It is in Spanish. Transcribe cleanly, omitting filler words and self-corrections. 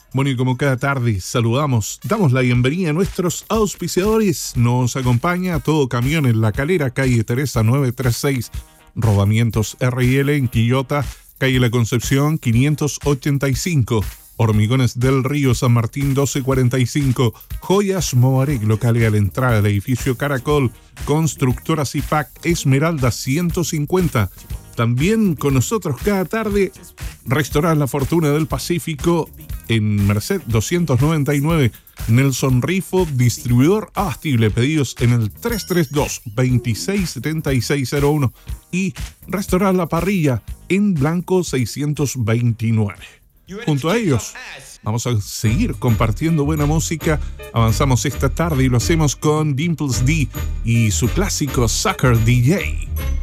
Bueno, y como cada tarde saludamos, damos la bienvenida a nuestros auspiciadores. Nos acompaña Todo Camión en La Calera, calle Teresa 936, Rodamientos RL en Quillota, calle La Concepción 585, Hormigones del Río San Martín 1245, Joyas Moarec, local a la entrada del edificio Caracol, Constructora Cipac Esmeralda 150. También con nosotros cada tarde, Restaurante La Fortuna del Pacífico en Merced 299, Nelson Rifo, distribuidor abastible, pedidos en el 332-267601 y Restaurante La Parrilla en Blanco 629. Junto a ellos, vamos a seguir compartiendo buena música. Avanzamos esta tarde y lo hacemos con Dimples D y su clásico Sucker DJ.